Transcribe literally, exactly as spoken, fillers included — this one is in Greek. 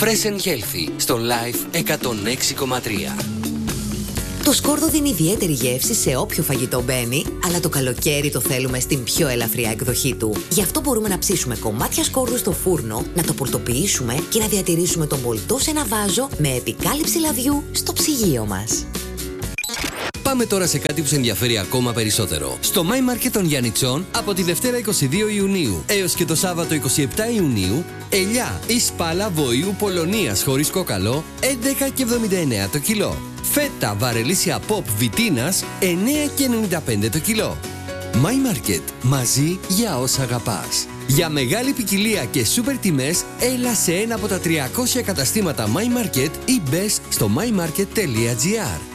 Fresh and Healthy στο Life εκατόν έξι κόμμα τρία. Το σκόρδο δίνει ιδιαίτερη γεύση σε όποιο φαγητό μπαίνει, αλλά το καλοκαίρι το θέλουμε στην πιο ελαφριά εκδοχή του. Γι' αυτό μπορούμε να ψήσουμε κομμάτια σκόρδου στο φούρνο, να το πουλτοποιήσουμε και να διατηρήσουμε τον πολτό σε ένα βάζο με επικάλυψη λαδιού στο ψυγείο μας. Πάμε τώρα σε κάτι που σε ενδιαφέρει ακόμα περισσότερο. Στο My Market των Γιαννιτσών από τη Δευτέρα είκοσι δύο Ιουνίου έως και το Σάββατο είκοσι επτά Ιουνίου, ελιά ή σπάλα βοήου Πολωνίας χωρίς κόκαλο έντεκα και εβδομήντα εννέα το κιλό. Φέτα βαρελίσια Pop Βιτίνας εννέα και ενενήντα πέντε το κιλό. My Market, μαζί για όσα αγαπάς. Για μεγάλη ποικιλία και σούπερ τιμές, έλα σε ένα από τα τριακόσια καταστήματα My Market ή μπες στο my market τελεία gr.